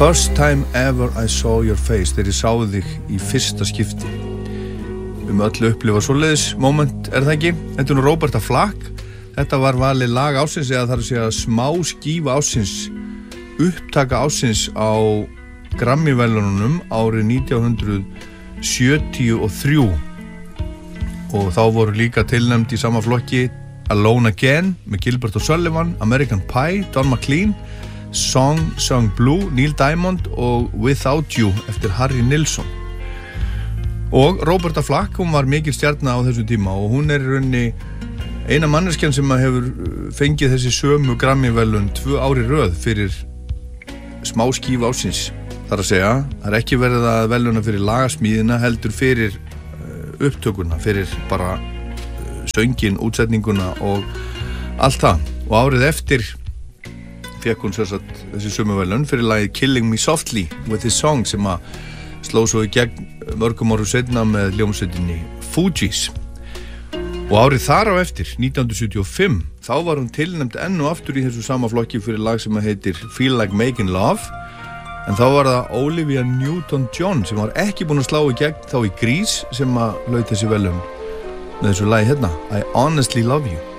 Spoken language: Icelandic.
First time ever I saw your face, þegar ég sáði þig í fyrsta skipti. Öllu upplifa svoleiðis moment, það ekki? Þetta nú Roberta Flack. Þetta var valið lag ársins, eða þar að segja smá skífa ársins, upptaka ársins á Grammy-verðlaununum árið 1973. Og þá voru líka tilnefnd í sama flokki Alone Again með Gilbert O'Sullivan, American Pie, Don McLean, Song Sung Blue, Neil Diamond og Without You eftir Harry Nilsson. Og Roberta Flack, hún var mikil stjarna á þessum tíma og hún í rauninni eina manneskjan sem hefur fengið þessi sömu Grammy-verðlaun 2 ár í röð fyrir smá skífu ársins. Það að segja, það ekki verið að verðlauna fyrir lagasmíðina, heldur fyrir upptökuna, fyrir bara söngin, útsetninguna og allt það. Og árið eftir fékk hún þessi sömu verðlaun fyrir lagið Killing Me Softly with His Song sem að sló svo í gegn mörgum árum seinna með hljómsveitinni Fugees. Og árið þar á eftir, 1975, þá var hún tilnefnd enn og aftur í þessu sama flokki fyrir lag sem heitir Feel Like Making Love, en þá var það Olivia Newton-John sem var ekki búin að slá í gegn þá í Grease sem að hlaut þessi verðlaun með þessu lagi hérna, I Honestly Love You.